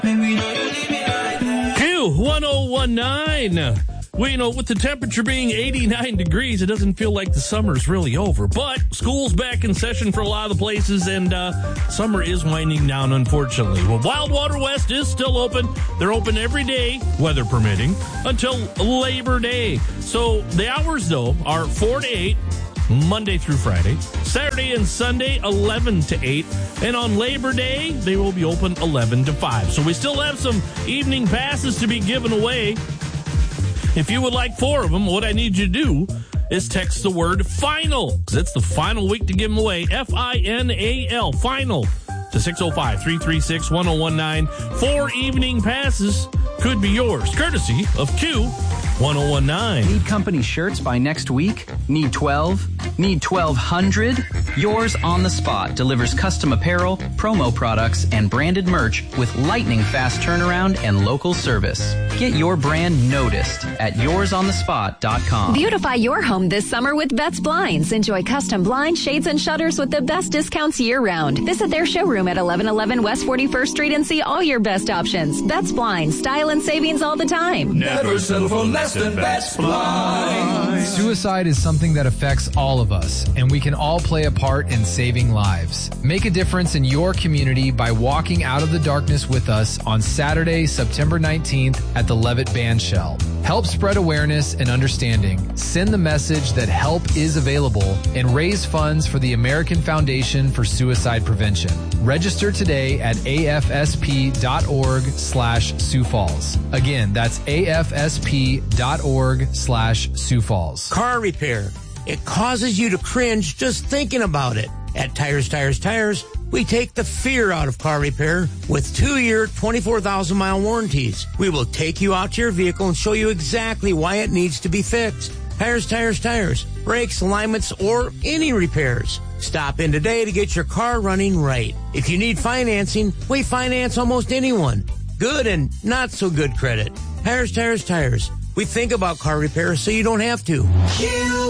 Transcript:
Q1019. Well, with the temperature being 89 degrees, it doesn't feel like the summer's really over. But school's back in session for a lot of the places, and summer is winding down, unfortunately. Well, Wildwater West is still open. They're open every day, weather permitting, until Labor Day. So the hours, though, are 4 to 8. Monday through Friday, Saturday and Sunday, 11 to 8. And on Labor Day, they will be open 11 to 5. So we still have some evening passes to be given away. If you would like 4 of them, what I need you to do is text the word FINAL, because it's the final week to give them away. FINAL, FINAL, to 605-336-1019. 4 evening passes could be yours, courtesy of Q1019. Need company shirts by next week? Need 12? Need 1,200? Yours on the Spot delivers custom apparel, promo products, and branded merch with lightning fast turnaround and local service. Get your brand noticed at yoursonthespot.com. Beautify your home this summer with Betts Blinds. Enjoy custom blinds, shades, and shutters with the best discounts year-round. Visit their showroom at 1111 West 41st Street and see all your best options. Betts Blinds, style and savings all the time. Never settle for less than Betts Blinds. Suicide is something that affects all of us, and we can all play a part in saving lives. Make a difference in your community by walking out of the darkness with us on Saturday, September 19th at the Levitt Bandshell. Help spread awareness and understanding. Send the message that help is available and raise funds for the American Foundation for Suicide Prevention. Register today at afsp.org/Sioux Falls. Again, that's afsp.org/Sioux Falls. Car repair. It causes you to cringe just thinking about it. At Tires, we take the fear out of car repair with 2-year, 24,000-mile warranties. We will take you out to your vehicle and show you exactly why it needs to be fixed. Tires. Brakes, alignments, or any repairs. Stop in today to get your car running right. If you need financing, we finance almost anyone. Good and not so good credit. Tires. We think about car repair so you don't have to.